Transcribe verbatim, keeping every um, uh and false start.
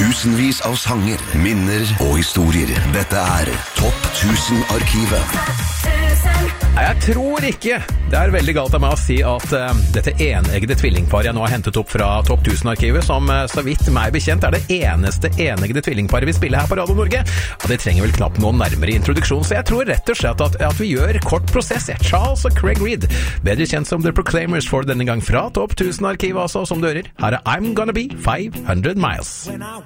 Tusenvis av sanger, minner og historier. Dette er Topp tusen-arkivet. Jeg tror ikke det er veldig galt av meg å si at uh, dette eneggede tvillingparet jeg nå har hentet opp fra Topp tusen-arkivet, som uh, så vidt meg bekjent er det eneste eneggede tvillingparet vi spiller her på Radio Norge, og det trenger vel knapt noen nærmere introduksjon, så jeg tror rett og slett at, at vi gjør kort prosess. Charles og Craig Reed, bedre kjent som The Proclaimers, for denne gang fra Topp tusen-arkivet, altså, som dører. Her er I'm Gonna Be five hundred miles.